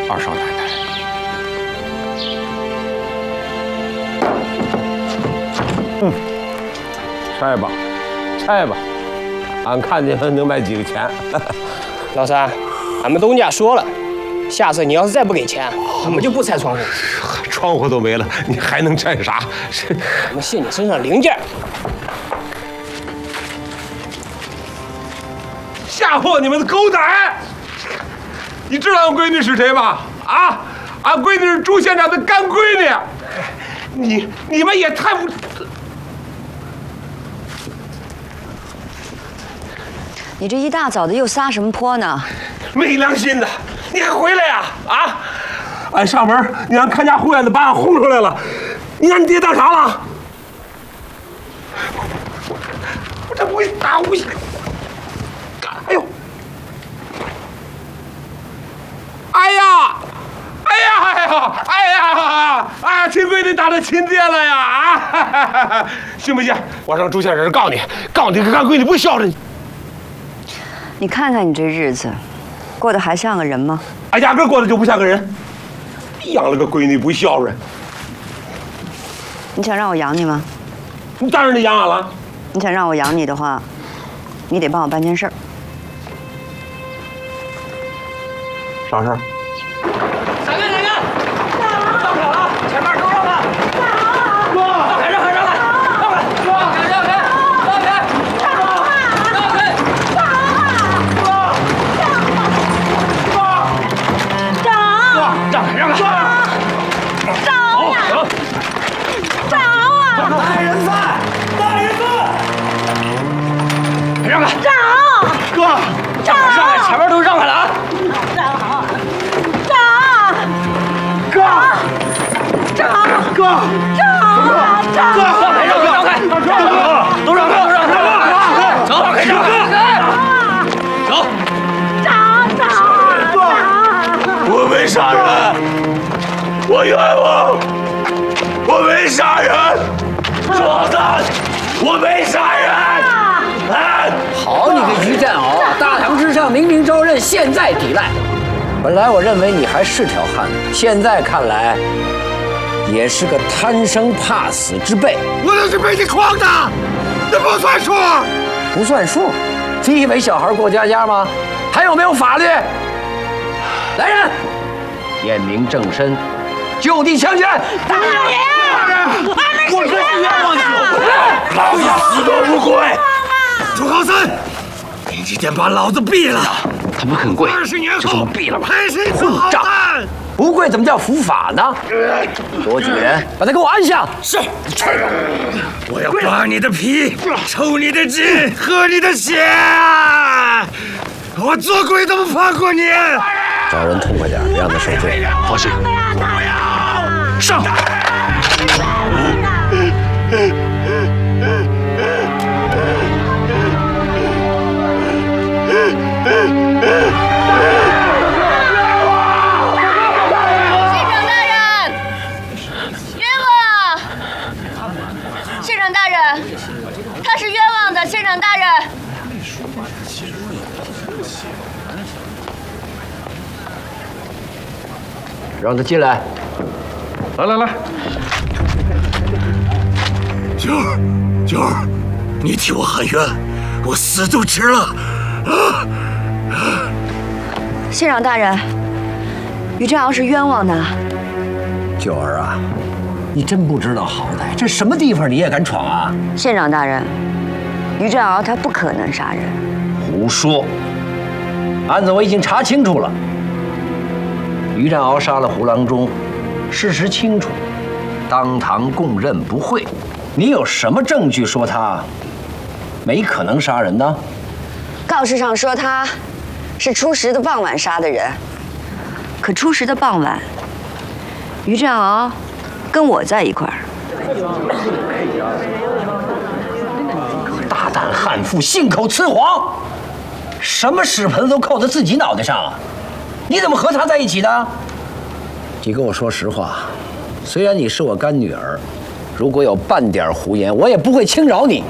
二少太太。拆吧，拆吧，俺看你们能卖几个钱。 老三，俺们东家说了，下次你要是再不给钱，我们就不拆窗户。 窗户都没了，你还能拆啥？ 我们卸你身上零件。 吓破你们的狗胆！你知道俺闺女是谁吗？啊，俺闺女是朱县长的干闺女。你们也太不…… 你这一大早的又撒什么泼呢？ 没良心的，你还回来呀？啊！俺上门，你让看家护院的把俺轰出来了，你让你爹当啥了？我这不打无形。哎呦！哎呀！哎呀！亲闺女打着亲爹了呀！啊！信不信？我上朱县这告你，告你个干闺女不孝顺。 你看看你这日子，过得还像个人吗？ 俺压根过得就不像个人，养了个闺女不孝顺。 你想让我养你吗？ 你当然得养俺了。 你想让我养你的话，你得帮我办件事儿。 啥事儿？ 闪开！到不了了，前面都让开！让开！前面都让开了啊！让开！都让开！走！ 我没杀人，我冤枉，我没杀人，壮蛋，我没杀人。 好你个于占鳌，大堂之上明明招认，现在抵赖。本来我认为你还是条汉子，现在看来也是个贪生怕死之辈。 我那是被你诓的，那不算数。 不算数？你以为小孩过家家吗？还有没有法律？来人，验明正身，就地枪决。 大爷， 我这是冤枉你！老子死都不跪。朱高森，你今天把老子毙了！ 他不肯跪 ，20年后就这么毙了吧？ 还是混账！不跪怎么叫伏法呢？多几个人把他给我按下。是。 我要扒你的皮，抽你的筋，喝你的血！我做鬼都不放过你！ 找人痛快点，让他受罪。 放心。上！ 县长大人，他是冤枉的，县长大人。 让他进来。 来。九儿，你替我喊冤，我死都值了。 县长大人，于占鳌是冤枉的。 九儿啊，你真不知道好歹，这什么地方你也敢闯啊？ 县长大人，于占鳌他不可能杀人。 胡说！案子我已经查清楚了，于占鳌杀了胡郎中，事实清楚，当堂供认不讳。你有什么证据说他没可能杀人呢？ 告示上说他是初10的傍晚杀的人，可初10的傍晚，于占鳌跟我在一块儿。 大胆悍妇，信口雌黄，什么屎盆都扣在自己脑袋上啊！你怎么和他在一起的？你跟我说实话，虽然你是我干女儿，如果有半点胡言，我也不会轻饶你。